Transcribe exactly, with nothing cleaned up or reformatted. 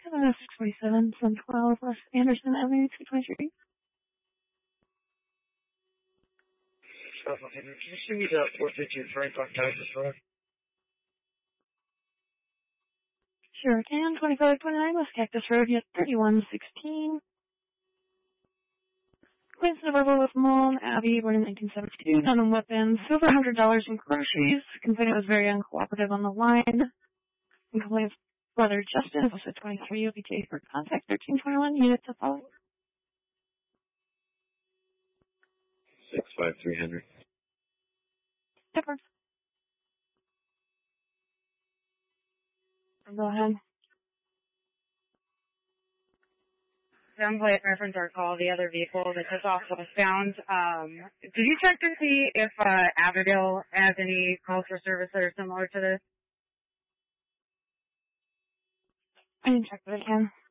seven oh six forty-seven, seven twelve West Anderson Avenue, two twenty-three. Can you see me the four fifty Franklin, Texas Road? Sure can. twenty-five twenty-nine West Cactus Road, yet thirty-one sixteen. Quincy Verbal with Mullen Abbey, born in nineteen seventy-two, gun and weapons, over one hundred dollars in groceries. Complainant was very uncooperative on the line. And complainant's brother Justin, also twenty-three, O B J for contact, thirteen twenty-one, unit to follow. six five three hundred. Difference. Go ahead. Sounds like reference our call, the other vehicle that just also was found. Um, did you check to see if uh, Avondale has any calls for service that are similar to this? I didn't check, but I can.